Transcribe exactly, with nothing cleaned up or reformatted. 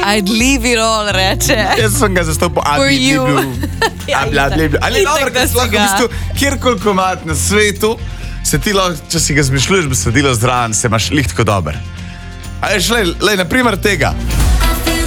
I'd leave it all, reče. Jaz sem ga zastopil, a For bi you. bil. Ja, A bla, bla, bla. Ali je itak, dobro, da ker si lahko v ga. bistvu kjerkoli komad na svetu, se ti lahko, če si ga zmišljuješ besedilo zraven, se imaš lihtko dober. A veš, lej, lej, na primer tega.